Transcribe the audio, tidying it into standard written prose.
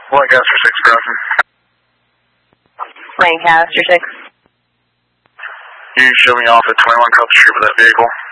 Lancaster 6 crossing. Lancaster 6. You show me off at 21 across the street with that vehicle.